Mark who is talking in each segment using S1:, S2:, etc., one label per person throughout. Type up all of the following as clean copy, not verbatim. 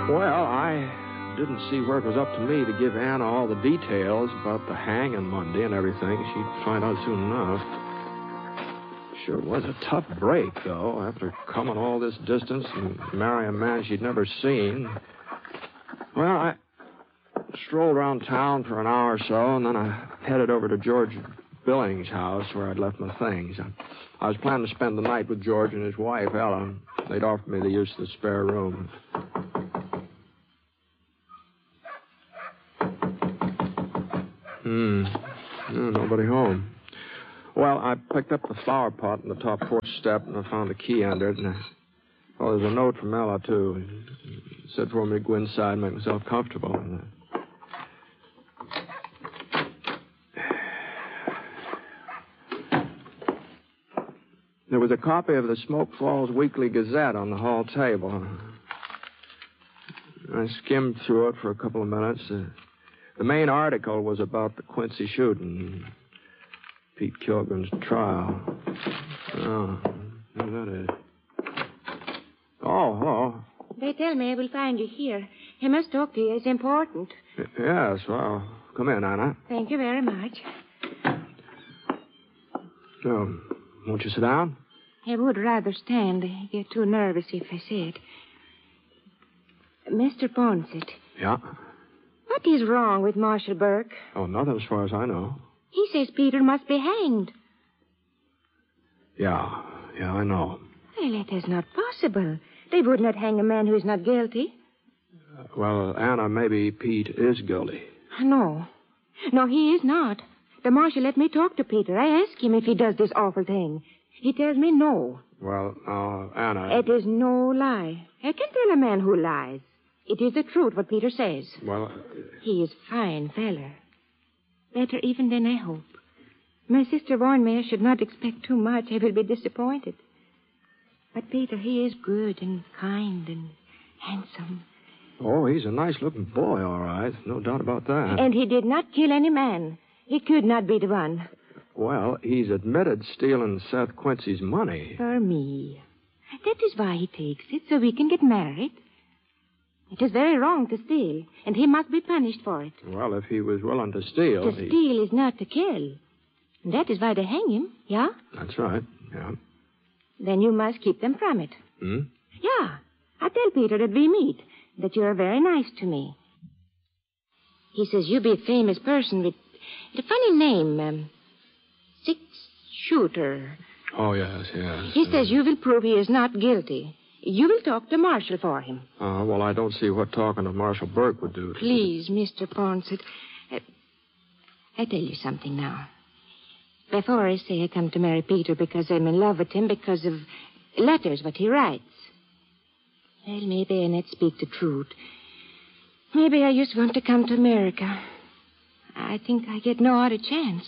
S1: Well, I didn't see where it was up to me to give Anna all the details about the hanging Monday and everything. She'd find out soon enough. Sure was a tough break, though, after coming all this distance and marrying a man she'd never seen. Well, I strolled around town for an hour or so, and then I headed over to George Billings' house where I'd left my things. I was planning to spend the night with George and his wife, Ellen. They'd offered me the use of the spare room. Nobody home. Well, I picked up the flower pot on the top porch step, and I found a key under it. And there's a note from Ella, too. It said for me to go inside and make myself comfortable. There was a copy of the Smoke Falls Weekly Gazette on the hall table. I skimmed through it for a couple of minutes. The main article was about the Quincy shooting. Pete Kilgren's trial. Oh, who that is? Oh, hello.
S2: They tell me I will find you here. I must talk to you. It's important.
S1: Yes, well, come in, Anna.
S2: Thank you very much.
S1: So, won't you sit down?
S2: I would rather stand. I get too nervous if I sit. Mr. Ponsett.
S1: Yeah?
S2: What is wrong with Marshal Burke?
S1: Oh, nothing as far as I know.
S2: He says Peter must be hanged.
S1: Yeah, I know.
S2: Well, it is not possible. They would not hang a man who is not guilty.
S1: Well, Anna, maybe Pete is guilty.
S2: No, he is not. The marshal let me talk to Peter. I asked him if he does this awful thing. He tells me no.
S1: Well, Anna...
S2: It is no lie. I can tell a man who lies. It is the truth what Peter says.
S1: Well...
S2: He is fine feller. Better even than I hope. My sister warned me I should not expect too much. I will be disappointed. But Peter, he is good and kind and handsome.
S1: Oh, he's a nice-looking boy, all right. No doubt about that.
S2: And he did not kill any man. He could not be the one.
S1: Well, he's admitted stealing Seth Quincy's money.
S2: For me. That is why he takes it, so we can get married. It is very wrong to steal, and he must be punished for it.
S1: Well, if he was willing to steal...
S2: To steal is not to kill. And that is why they hang him, yeah?
S1: That's right, yeah.
S2: Then you must keep them from it.
S1: Hmm?
S2: Yeah. I tell Peter that we meet, that you are very nice to me. He says you be a famous person with a funny name, Six Shooter.
S1: Oh, yes.
S2: He says you will prove he is not guilty. You will talk to Marshal for him.
S1: Well, I don't see what talking to Marshal Burke would do.
S2: Please, Mr. Ponsett. I tell you something now. Before I say I come to marry Peter because I'm in love with him because of letters what he writes. Well, maybe I not speak the truth. Maybe I just want to come to America. I think I get no other chance.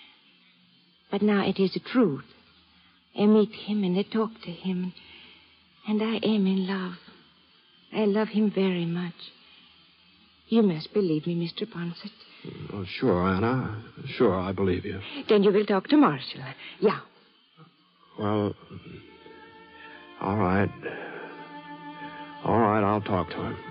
S2: But now it is the truth. I meet him and I talk to him. And I am in love. I love him very much. You must believe me, Mr. Ponsett.
S1: Oh, sure, Anna. Sure, I believe you.
S2: Then you will talk to Marshal. Yeah.
S1: Well, all right. All right, I'll talk to him.